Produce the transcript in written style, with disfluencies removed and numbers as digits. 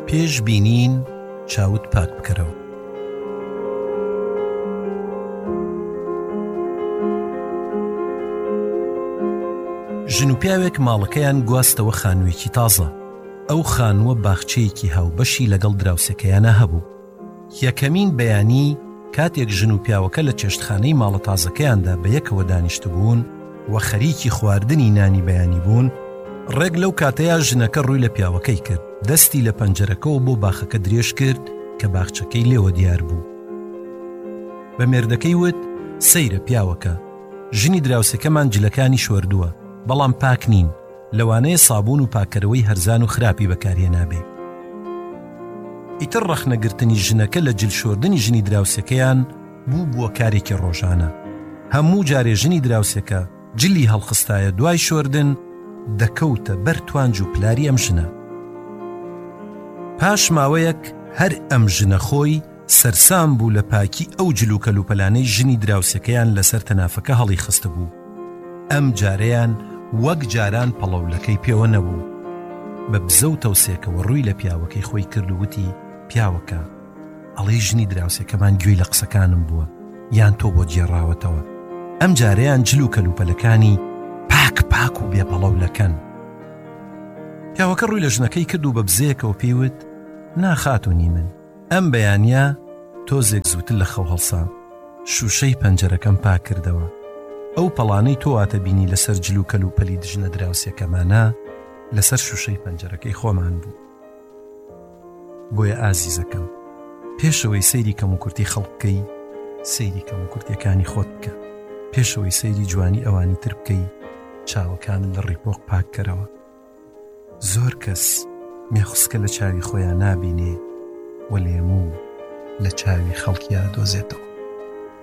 پێش بینین چاوت پاک بکەرەوە. ژن و پیاوێک ماڵەکەیان گواستەوە خانوویەکی تازە. ئەو خانووە باخچەیەکی هاوبەشی لەگەڵ دراوسێکەیانە هەبوو. یەکەمین بەیانی کاتێک ژن و پیاوەکە لە چێشتخانەی ماڵە تازەکەیاندا بە یەکەوە دانیشتە بوون و خەریکی خواردنی نانی بەیانی بوون، ڕێک لەو کاتەیە ژنەکە ڕووی لە پیاوەکەی کرد، دەستی لە پەنجەرەکەەوە بۆ باخەکە درێژ کرد کە باخچەکەی لێوە دیار بوو. بە مێردەکەی وت: سەیرە پیاوەکە، ژنی دراوسەکەمان جلەکانی شوەردووە، بەڵام پاک نین، لەوانەیە سابوون و پاکەرەوەی هەرزان و خراپی بەکارهێنابێ. ئیتر ڕەخنەگرتنی ژنەکە لە جل شۆردنی ژنی دراوسەکەیان بووە کارێکی ڕۆژانە. هەموو جارێ ژنی دراوسەکە جلی هەڵخستایە دوای شۆردن، دەکەوتە بەر توانج و پلاری ئەم ژنە. پاش ماوەیەک هەر ئەم ژنە خۆی سەرسام بوو لە پاکی ئەو جل و کەلوپەلانەی ژنی دراوسەکەیان لەسەر تەنافەکە هەڵی خستە بوو. ئەم جارەیان وەک جاران پەڵەولەکەی پێوە نەبوو. بە بزە و تەوسێکەوە ڕووی لە پیاوەکەی خۆی کرد و وتی: پیاوەکە، ئەڵێ ژنی دراوسەکەمان گوێی لە قسەکانم بووە، یان تۆ بۆ جێڕاوەتەوە. ئەم جارەیان جل و کەلوپەلەکانی پاک و بێپەڵەولەکەن. پیاوەکە ڕووی لە ژنەکەی کرد و بە بزەیەکەوە پێیوت: ناخاتونی من، ئەم بەیانیە تۆزێک زووتر لە خەو هەڵسا، شوشەی پەنجەرەکەم پاک کردەوە. ئەو پەڵانەی تۆ واتە بینی لەسەر جل و کەلوپەلی دژنە دراوسێکەمانە لەسەر شوشەی پەنجەرەکەی خۆمان بوو. بۆیە ئازیزەکەم، پێشەوەی سەیری کەم و کورتی خەڵکەی، سەیری کەم و کورتیەکانی خۆت بکە. پێشەوەی سەیری جوانی ئەوانی تر بکەی، چاوەکان لە ڕیپۆق پاک کەرەوە. زۆر کەس مێخوسکە لە چاوی خۆیان نابینێ و لێموو لە چاوی خەڵکیان دۆزێتەوە.